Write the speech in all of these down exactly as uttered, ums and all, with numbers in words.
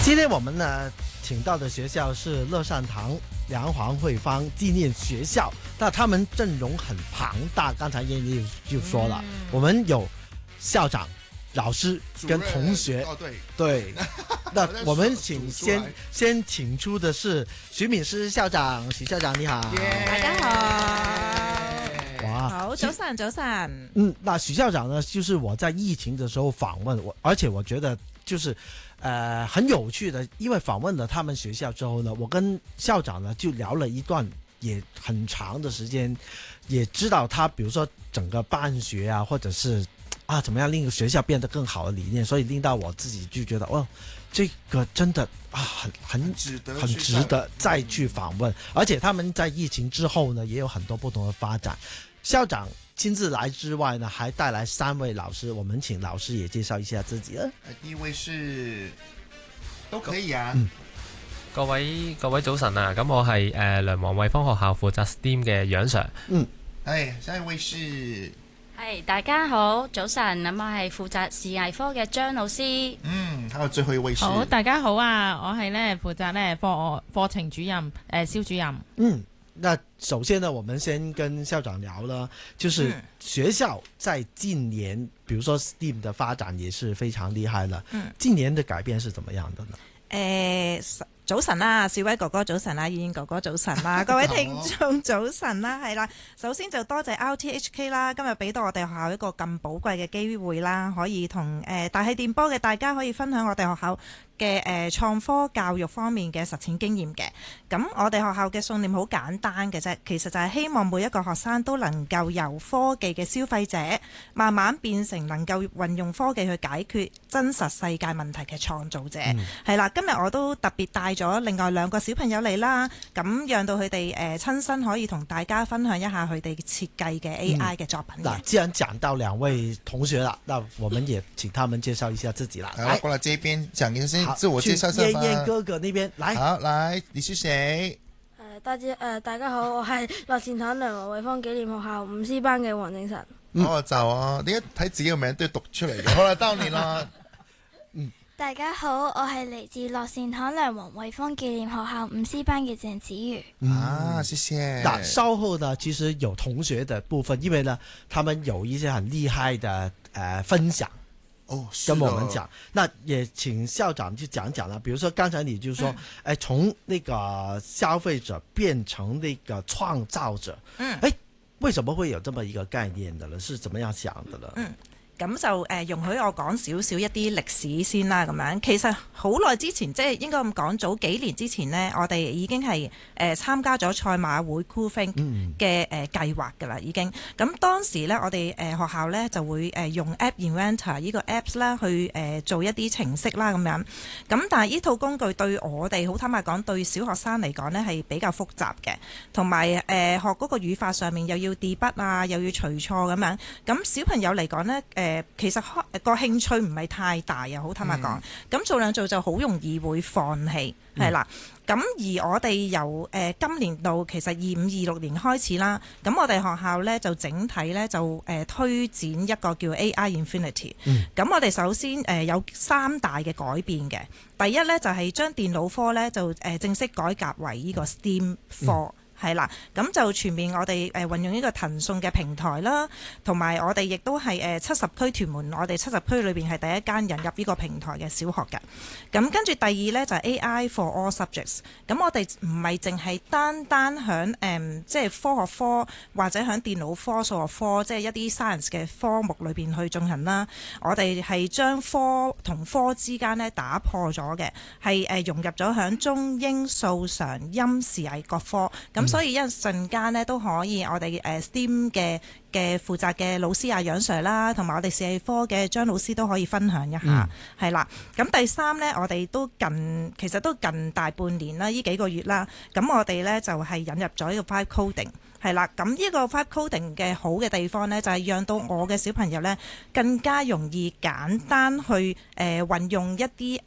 今天我们呢请到的学校是乐善堂梁黄慧芳纪念学校，那他们阵容很庞大，刚才燕妮就说了、嗯、我们有校长、老师跟同学。 哦，对对那我们请先先请出的是徐敏诗校長，徐校長你好。 Yeah. 大家好。 哇， 好，早晨早晨。 嗯，那徐校長呢就是我在疫情的時候訪問我，而且我覺得就是呃很有趣的，因為訪問了他們學校之後呢，我跟校長呢就聊了一段也很長的時間，也知道他比如說整個辦學啊，或者是啊怎麼樣令學校變得更好的理念，所以令到我自己就覺得哦，這個真的啊很很值得很值得再去訪問，而且他們在疫情之後呢也有很多不同的發展。校長親自來之外呢，還帶來三位老師，我們請老師也介紹一下自己啊。 第一位是都可以啊。 嗯、各位各位早晨啊，咁我係誒、呃、梁黃慧芳學校負責 S T E A M 嘅楊 Sir。 嗯， 係下一位是。 係大家好，早晨，咁我係負責視藝科嘅張老師。 嗯，還有最後一位是。 好，大家好啊，我係咧負責咧課課程主任誒蕭、呃、主任。 嗯。那首先呢，我們先跟校長聊了，就是學校在近年，嗯、比如說 S T E A M 的發展也是非常厲害了。嗯，近年的改變是怎麼樣的呢？ 誒、呃，早晨啦，少威哥哥早晨啦，燕燕哥哥早晨啦，各位聽眾早晨啦，係啦，首先就多謝 R T H K 啦，今日俾到我哋學校一個咁寶貴嘅機會啦，可以同誒、呃、大氣電波嘅大家可以分享我哋學校嘅誒創科教育方面嘅實踐經驗嘅。咁我哋學校嘅信念好簡單嘅啫，其實就係希望每一個學生都能夠由科技嘅消費者，慢慢變成能夠運用科技去解決真實世界問題嘅創造者。係、嗯、啦，今日我都特別帶咗另外兩個小朋友嚟啦，咁讓到佢哋誒親身可以同大家分享一下佢哋設計嘅 A I 嘅作品。嗱、 嗯，既然講到兩位同學啦，那我們也請他們介紹一下自己啦。 來，過來這邊講一下自我介紹先。 燕燕哥哥那邊來， 好，來，你是誰？ 誒，大家誒，大家好，我係樂善堂梁黃慧芳紀念學校五 C 班嘅黃正晨。 嗯、哦，就啊，點解睇自己個名都要讀出嚟嘅？好啦，到你啦。 嗯，大家好，我係嚟自樂善堂梁黃慧芳紀念學校五 C 班嘅鄭子瑜。 嗯、 啊，謝謝。 那稍後呢，其實有同學的部分，因為呢，他們有一些很厲害的誒、呃、分享。 哦， 跟我們講，那也請校長就講講啦。比如說剛才你就說，誒、嗯，從那個消費者變成那個創造者，嗯，誒，為什麼會有這麼一個概念的呢？是怎麼樣想的呢？ 嗯。咁就誒、呃、容許我講少少一啲歷史先啦，咁樣其實好耐之前，即係應該咁講，早幾年之前呢，我哋已經係誒、呃、參加咗賽馬會 Cool Think 嘅誒計劃㗎啦，已經。咁當時呢，我哋誒、呃、學校呢就會誒、呃、用 App Inventor 呢個 Apps 啦，去誒、呃、做一啲程式啦，咁樣。咁但係呢套工具對我哋好坦白講，對小學生嚟講呢係比較複雜嘅，同埋誒學嗰個語法上面又要 debug 啊，又要除錯咁樣。咁小朋友嚟講呢。誒、呃。其實個興趣唔係太大啊，好坦白講。咁、嗯、做兩做就好容易會放棄，係啦。咁、嗯、而我哋由誒、呃、今年度其實二五二六年開始啦，咁我哋學校咧就整體咧就誒、呃、推展一個叫 A I Infinity。咁、嗯、我哋首先誒、呃、有三大嘅改變嘅。第一咧就係、是、將電腦科咧就誒、呃、正式改革為呢個 STEAM 科。嗯係啦，咁就全面我哋誒運用呢個騰訊嘅平台啦，同埋我哋亦都係誒七十區屯門，我哋七十區裏邊係第一間引入呢個平台嘅小學嘅。咁跟住第二呢，就係 A I for all subjects。咁我哋唔係淨係單單響誒即係科學科或者響電腦科、數學科，即係一啲 science 嘅科目裏邊去進行啦。我哋係將科同科之間呢打破咗嘅，係誒融入咗響中英數常音視藝各科咁。所以一瞬間咧都可以，我哋誒 STEAM 嘅嘅負責嘅老師啊楊 Sir 啦，同埋我哋視藝科嘅張老師都可以分享一下，係、嗯、啦。咁第三咧，我哋都近其實都近大半年啦，呢幾個月啦。咁我哋咧就係引入咗呢個 Vibe Coding，係啦。咁呢個 Vibe Coding 嘅好嘅地方咧，就係讓到我嘅小朋友咧更加容易簡單去誒運用一啲誒。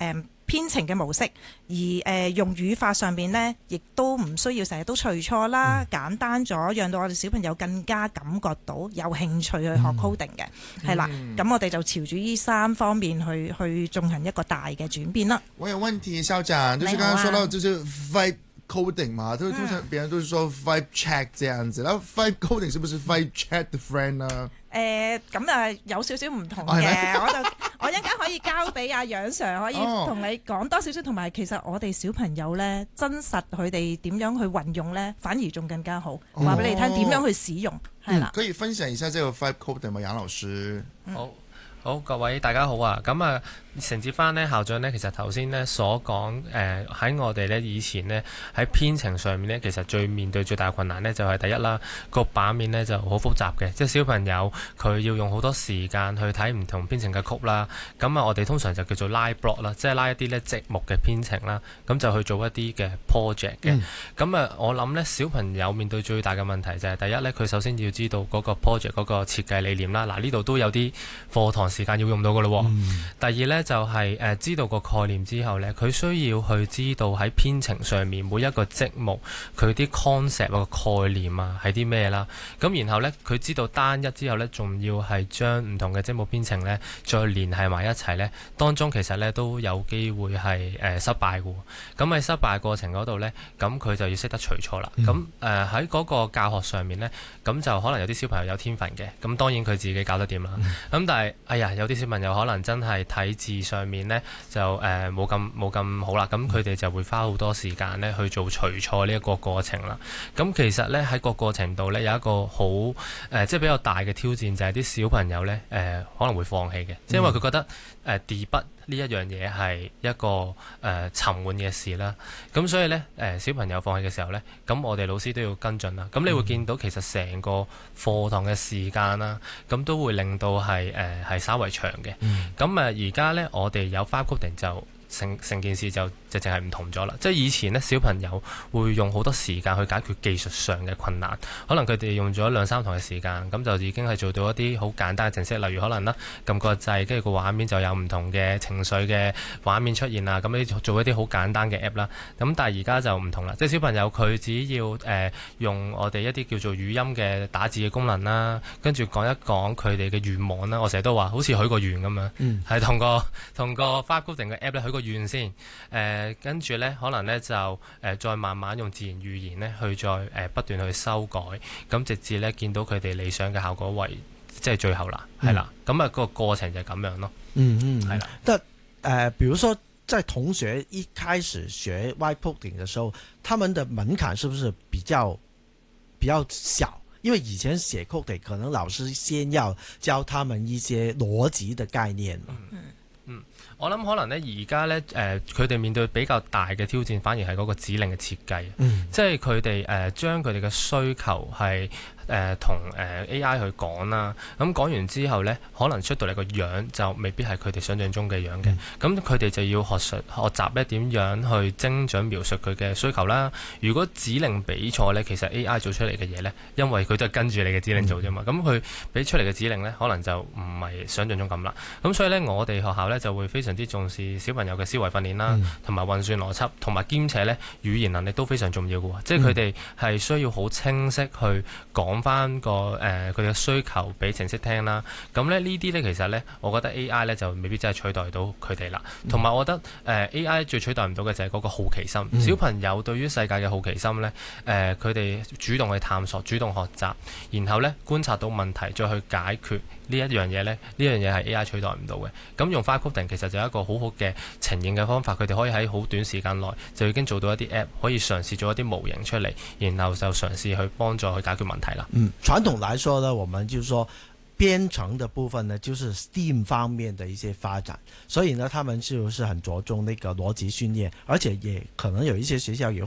編程嘅模式，而誒、呃、用語法上邊呢，亦都唔需要成日都隨錯啦，嗯、簡單咗，讓到我哋小朋友更加感覺到有興趣去學 coding 嘅，係、嗯、啦。咁我哋就朝住呢三方面去去進行一個大嘅轉變啦。 我有問題，校長，就是剛剛說到就是 vibe coding 嘛，都通常別人都是說 vibe check 這樣子，然後 vibe coding 是不是 vibe chat 的 friend 呢？ 誒咁啊，有少少唔同嘅，我就我一陣間可以交俾阿楊 Sir 可以同你講多少少，同埋其實我哋小朋友咧，真實佢哋點樣去運用咧，反而仲更加好。話俾你聽點樣去使用，係啦、 嗯。可以分享一下這個 vibe coding 嗎？楊老師。 嗯、 好。好，各位大家好啊！咁啊，承接翻呢校長呢，其實頭先呢所講誒喺我哋呢以前呢，喺編程上面呢，其實最面對最大困難呢，就係第一啦，個版面呢就好複雜嘅，即係小朋友佢要用好多時間去睇唔同編程嘅曲啦。咁啊，我哋通常就叫做拉 block 啦，即係拉一啲呢積木嘅編程啦，咁就去做一啲嘅 project 嘅。咁啊、嗯，我諗呢小朋友面對最大嘅問題就係第一呢，佢首先要知道嗰個 project 嗰個設計理念啦。嗱，呢度都有啲課堂時間要用到嘅咯。嗯、第二呢，就係、是、誒、呃、知道個概念之後呢，佢需要去知道喺編程上面每一個積木佢啲 concept 個概念啊係啲咩啦。咁然後呢，佢知道單一之後呢，仲要係將唔同嘅積木編程呢再聯繫埋一齊呢，當中其實呢都有機會係誒、呃、失敗嘅。咁喺失敗過程嗰度呢，咁佢就要識得除錯啦。咁誒喺嗰個教學上面呢，咁就可能有啲小朋友有天分嘅，咁當然佢自己搞得掂啦。咁、嗯、但係哎呀有啲小朋友可能真係睇字上面呢，就誒冇咁冇咁好啦，咁佢哋就會花好多時間呢去做除錯呢一個過程啦。咁其實呢，喺個過程度呢，有一個好誒、呃、即係比較大嘅挑戰，就係、是、啲小朋友呢，誒、呃、可能會放棄嘅，即係因為佢覺得誒 debug 呢一樣嘢係一個誒、呃、沉悶嘅事啦。咁所以呢，誒、呃、小朋友放棄嘅時候呢，咁我哋老師都要跟進啦。咁你會見到其實成個課堂嘅時間啦，咁都會令到係誒係稍為長嘅。咁誒而家呢，我哋有 vibe coding 就成成件事就就淨係唔同咗啦。即係以前呢，小朋友會用好多時間去解決技術上嘅困難，可能佢哋用咗兩三堂嘅時間，咁就已經係做到一啲好簡單嘅程式，例如可能啦撳個掣，跟住個畫面就有唔同嘅情緒嘅畫面出現啊。咁你做一啲好簡單嘅 app 啦。咁但係而家就唔同啦，即係小朋友佢只要誒、呃、用我哋一啲叫做語音嘅打字嘅功能啦，跟住講一講佢哋嘅願望啦。我成日都話好似許個願咁樣，係、嗯、同個同個 vibe coding 嘅 app 咧許個願先，誒、呃、跟住咧可能咧就誒、呃、再慢慢用自然語言咧去再誒、呃、不斷去修改，咁直至咧見到佢哋理想嘅效果為即係最後啦，係、嗯、啦，咁啊個過程就係咁樣咯。嗯嗯，係啦。 但誒、呃，比如說在同學一開始學 vibe coding 嘅時候，他們的門檻是不是比較比較小？因為以前寫 coding 可能老師先要教他們一些邏輯的概念。 嗯嗯，我諗可能呢，而家呢，誒佢哋面對比較大嘅挑戰，反而係嗰個指令嘅設計，嗯、即係佢哋誒將佢哋嘅需求係誒同誒 A I 去講啦。咁講完之後呢，可能出到嚟個樣就未必係佢哋想象中嘅樣嘅。咁佢哋就要學術學習咧點樣去精準描述佢嘅需求啦。如果指令比錯呢，其實 A I 做出嚟嘅嘢呢，因為佢都係跟住你嘅指令做啫嘛。咁佢俾出嚟嘅指令呢，可能就唔係想象中咁啦。咁所以呢，我哋學校呢，就會非常之重視小朋友嘅思維訓練啦，同埋、嗯、運算邏輯，同埋兼且呢語言能力都非常重要嘅喎。即係佢哋係需要好清晰去講翻個誒佢嘅需求俾程式聽啦。咁咧呢啲呢，其實呢，我覺得 A I 呢就未必真係取代到佢哋啦。同埋、嗯、我覺得誒、呃、A I 最取代唔到嘅就係嗰個好奇心。嗯、小朋友對於世界嘅好奇心呢，誒佢哋主動去探索、主動學習，然後呢觀察到問題再去解決呢一樣嘢呢，呢樣嘢係 A I 取代唔到嘅。咁用 vibe coding 其實就係一個好好嘅呈現嘅方法，佢哋可以喺好短時間內就已經做到一啲 app， 可以嘗試做一啲模型出嚟，然後就嘗試去幫助去解決問題啦。 嗯，傳統來說呢，我們就是說編程的部分呢，就是 STEAM 方面的一些發展，所以呢，他們就是很着重那個邏輯訓練，而且也可能有一些學校也